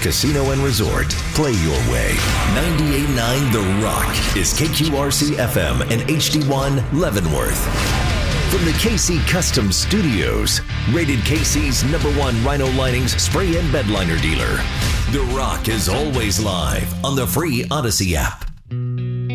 Casino and Resort. Play your way. 98.9 The Rock is KQRC FM and HD1 Leavenworth. From the KC Custom Studios, rated KC's #1 Rhino Linings spray and bed liner dealer. The Rock is always live on the free Odyssey app.